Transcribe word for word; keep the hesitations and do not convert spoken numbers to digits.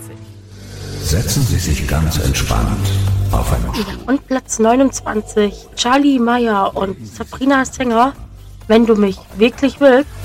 Setzen Sie sich ganz entspannt auf einen Ja, und Platz neunundzwanzig, Charlie Meyer und Sabrina Sänger, Wenn du mich wirklich willst.